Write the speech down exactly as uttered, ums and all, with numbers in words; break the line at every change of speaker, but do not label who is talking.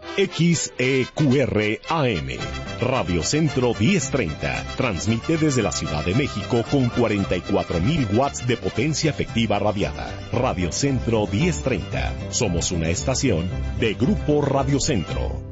X E Q R A M. Radio Centro diez treinta. Transmite desde la Ciudad de México con cuarenta y cuatro mil watts de potencia efectiva radiada. Radio Centro diez treinta. Somos una estación de Grupo Radio Centro.